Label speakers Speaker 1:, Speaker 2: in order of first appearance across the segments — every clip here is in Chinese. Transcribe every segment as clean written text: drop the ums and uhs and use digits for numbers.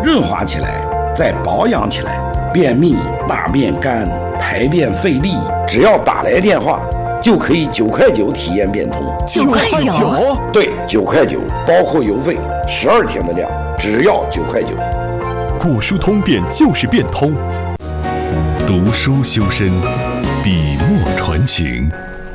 Speaker 1: 润滑起来，再保养起来。便秘、大便干、排便费力，只要打来电话，就可以9块9体验变通。
Speaker 2: 9块9？
Speaker 1: 对，9块9，包括邮费，12天的量，只要9块9。
Speaker 3: 果蔬通便就是变通。读书修身，笔墨传情。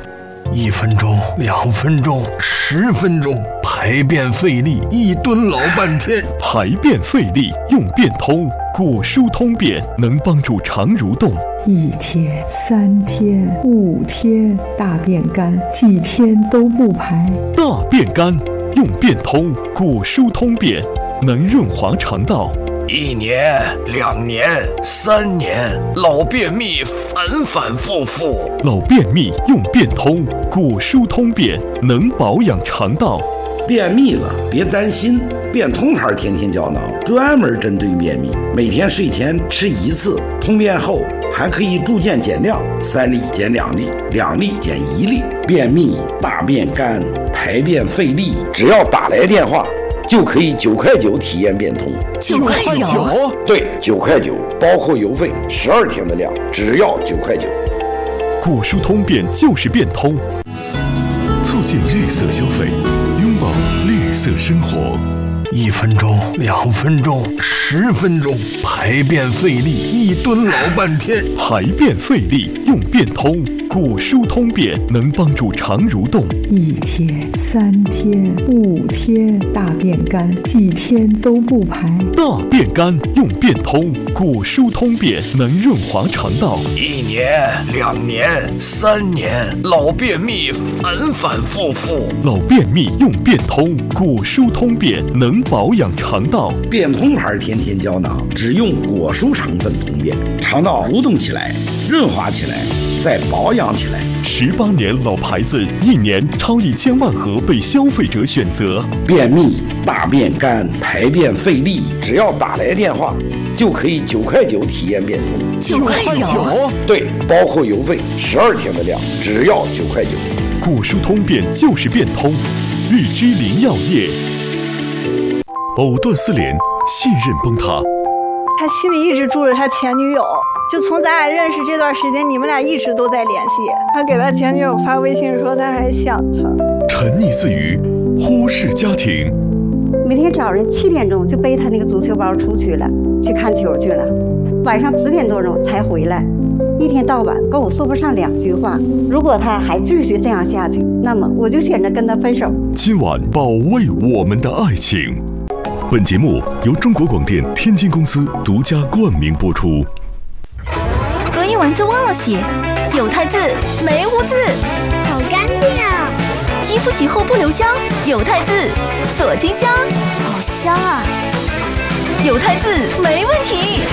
Speaker 4: 1分钟、2分钟、10分钟，排便费力，一蹲老半天。
Speaker 3: 排便费力用变通，果蔬通便能帮助肠蠕动。
Speaker 5: 1天、3天、5天，大便干，几天都不排。
Speaker 3: 大便干用变通，果蔬通便能润滑肠道。
Speaker 6: 1年、2年、3年，老便秘反反复复。
Speaker 3: 老便秘用变通，果蔬通便能保养肠道。
Speaker 1: 便秘了别担心，变通牌天天胶囊专门针对便秘，每天睡前吃1次，通便后还可以逐渐减量，3粒减2粒，2粒减1粒。便秘、大便干、排便费力，只要打来电话，就可以9块9体验变通。
Speaker 2: 9块9？
Speaker 1: 对，9块9，包括邮费，12天的量，只要9块9。
Speaker 3: 果蔬通便就是变通，促进绿色消费，拥抱绿色生活。
Speaker 4: 1分钟、2分钟、10分钟，排便费力，一蹲老半天。
Speaker 3: 排便费力用变通，果蔬通便能帮助肠蠕动。
Speaker 5: 1天、3天、5天，大便干，几天都不排。
Speaker 3: 大便干用变通，果蔬通便能润滑肠道。
Speaker 6: 1年、2年、3年，老便秘反反复复。
Speaker 3: 老便秘用变通，果蔬通便能保养肠道。
Speaker 1: 变通牌天天胶囊只用果蔬成分通便，肠道蠕动起来，润滑起来，再保养起来。
Speaker 3: 18年老牌子，1年超1000万盒被消费者选择。
Speaker 1: 便秘、大便干、排便费力，只要打来电话，就可以9块9体验变通。
Speaker 2: 9块9？
Speaker 1: 对，包括邮费，12天的量，只要9块9。
Speaker 3: 果蔬通便就是变通，日之林药业。藕断丝连，信任崩塌。
Speaker 7: 他心里一直住着他前女友，就从咱俩认识这段时间，你们俩一直都在联系。他给他前女友发微信说他还想他。
Speaker 3: 沉溺自娱，忽视家庭。
Speaker 8: 每天早上7点钟就背他那个足球包出去了，去看球去了，晚上10点多钟才回来，一天到晚跟我说不上2句话。如果他还继续这样下去，那么我就选择跟他分手。
Speaker 3: 今晚保卫我们的爱情。本节目由中国广电天津公司独家冠名播出。
Speaker 2: 隔夜丸子忘了洗，有汰渍没污渍，
Speaker 9: 好干净啊！
Speaker 2: 衣服洗后不留香，有汰渍锁清香，
Speaker 9: 好香啊！
Speaker 2: 有汰渍没问题。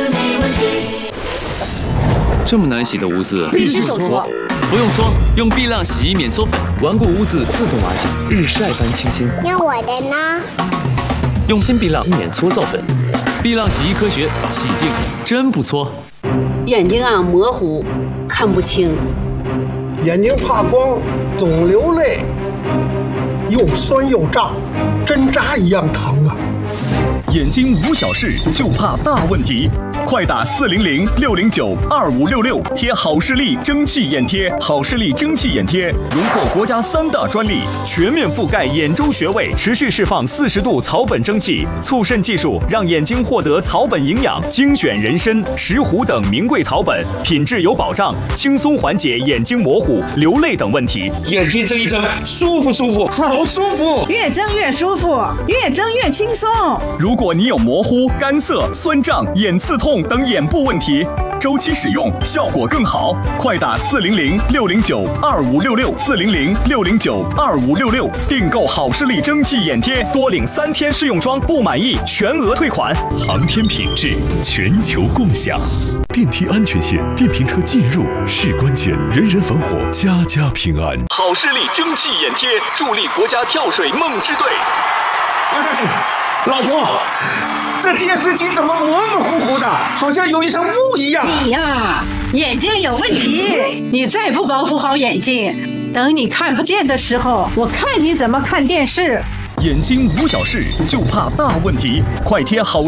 Speaker 10: 这么难洗的污渍，
Speaker 2: 必须手搓。
Speaker 10: 不用搓，用碧浪洗衣免搓粉，顽固污渍自动瓦解，日晒般清新。
Speaker 9: 那我的呢？
Speaker 10: 用新碧浪免搓皂粉，碧浪洗衣科学，洗净真不搓。
Speaker 11: 眼睛啊模糊，看不清；
Speaker 12: 眼睛怕光，总流泪，又酸又胀，针扎一样疼啊！
Speaker 3: 眼睛无小事，就怕大问题。快打400-609-2566，贴好视力蒸汽眼贴。好视力蒸汽眼贴荣获国家3大专利，全面覆盖眼周穴位，持续释放40度草本蒸汽，促渗技术让眼睛获得草本营养，精选人参、石斛等名贵草本，品质有保障，轻松缓解眼睛模糊、流泪等问题。
Speaker 13: 眼睛睁一睁，舒服舒服，好舒服，
Speaker 14: 越睁越舒服，越睁越轻松。
Speaker 3: 如果你有模糊、干涩、酸胀、眼刺痛等眼部问题，周期使用效果更好。快打400-609-2566，400-609-2566，订购好视力蒸汽眼贴，多领3天试用装，不满意全额退款。航天品质，全球共享。电梯安全线，电瓶车进入是关键，人人防火，家家平安。好视力蒸汽眼贴，助力国家跳水梦之队。
Speaker 13: 老婆，这电视机怎么模模糊糊的，好像有一层雾一样？
Speaker 14: 你呀，眼睛有问题，你再不保护好眼睛，等你看不见的时候，我看你怎么看电视。
Speaker 3: 眼睛无小事，就怕大问题，快贴好